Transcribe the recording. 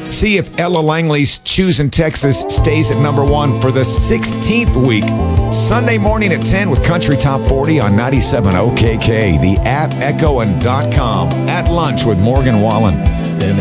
See if Ella Langley's Choosing Texas stays at number 1 for the 16th week. Sunday morning at 10 with Country Top 40 on 97 OKK, the app, Echo, and .com. At lunch with Morgan Wallen.